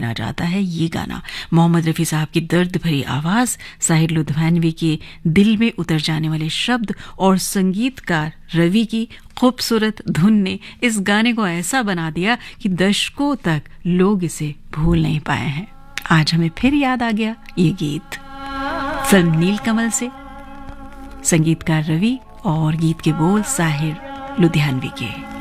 गिना जाता है ये गाना। मोहम्मद रफ़ी साहब की दर्द भरी आवाज़, साहिर लुधियानवी के दिल में उतर जाने वाले शब्द और संगीतकार रवि की खूबसूरत धुन ने इस गाने को ऐसा बना दिया कि दशकों तक लोग इसे भूल नहीं पाए हैं। आज हमें फिर याद आ गया ये गीत। फिल्म नीलकमल से, संगीतकार रवि और गीत के बोल साहिर लुधियानवी के।